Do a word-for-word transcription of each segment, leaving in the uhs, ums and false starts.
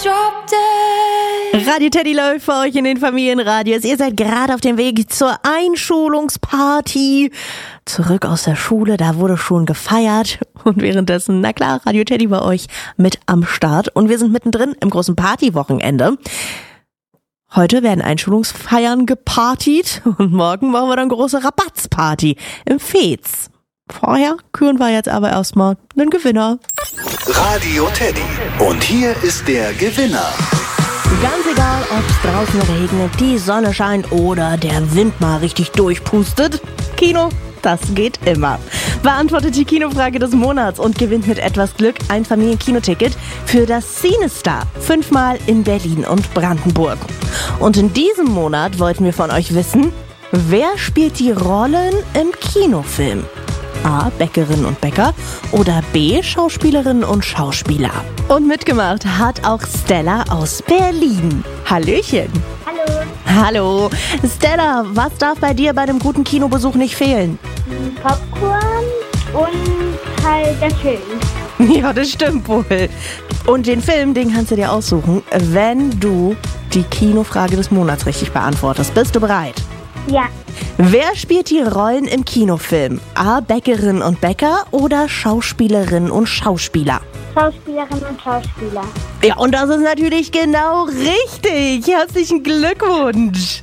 Radio Teddy läuft für euch in den Familienradios. Ihr seid gerade auf dem Weg zur Einschulungsparty. Zurück aus der Schule, da wurde schon gefeiert. Und währenddessen, na klar, Radio Teddy bei euch mit am Start. Und wir sind mittendrin im großen Partywochenende. Heute werden Einschulungsfeiern gepartied und morgen machen wir dann große Rabatzparty im Fez. Vorher küren wir jetzt aber erstmal einen Gewinner. Radio Teddy. Und hier ist der Gewinner. Ganz egal, ob es draußen regnet, die Sonne scheint oder der Wind mal richtig durchpustet. Kino, das geht immer. Beantwortet die Kinofrage des Monats und gewinnt mit etwas Glück ein Familienkinoticket für das CineStar. Fünfmal in Berlin und Brandenburg. Und in diesem Monat wollten wir von euch wissen, wer spielt die Rollen im Kinofilm? A. Bäckerinnen und Bäcker oder B. Schauspielerinnen und Schauspieler. Und mitgemacht hat auch Stella aus Berlin. Hallöchen. Hallo. Hallo. Stella, was darf bei dir bei einem guten Kinobesuch nicht fehlen? Popcorn und halt der Film. Ja, das stimmt wohl. Und den Film, den kannst du dir aussuchen, wenn du die Kinofrage des Monats richtig beantwortest. Bist du bereit? Ja. Wer spielt die Rollen im Kinofilm? A. Bäckerinnen und Bäcker oder Schauspielerinnen und Schauspieler? Schauspielerinnen und Schauspieler. Ja, und das ist natürlich genau richtig. Herzlichen Glückwunsch.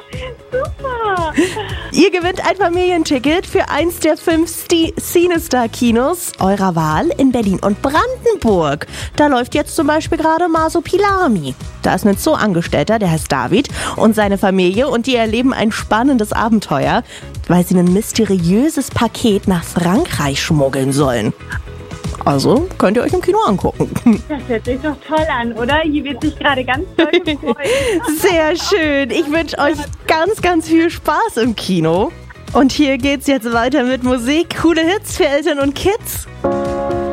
Super. Ihr gewinnt ein Familienticket für eins der fünf CineStar-Kinos eurer Wahl in Berlin und Brandenburg. Da läuft jetzt zum Beispiel gerade Masopilami. Da ist ein Zoo-Angestellter, der heißt David, und seine Familie, und die erleben ein spannendes Abenteuer, weil sie ein mysteriöses Paket nach Frankreich schmuggeln sollen. Also könnt ihr euch im Kino angucken. Das hört sich doch toll an, oder? Hier wird sich gerade ganz toll gefreut. Sehr schön. Ich wünsche euch ganz, ganz viel Spaß im Kino. Und hier geht's jetzt weiter mit Musik. Coole Hits für Eltern und Kids.